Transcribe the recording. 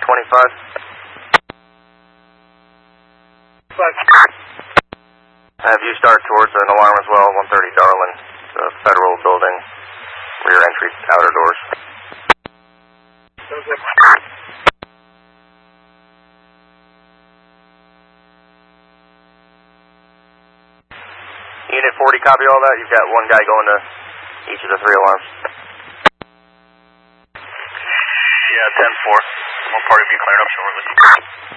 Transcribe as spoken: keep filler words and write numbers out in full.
twenty-five. Have you start towards an alarm as well, one thirty Darwin, the Federal Building, rear entry, outer doors. Unit forty, copy all that. You've got one guy going to each of the three alarms. Yeah, ten four. One party will be cleared up shortly.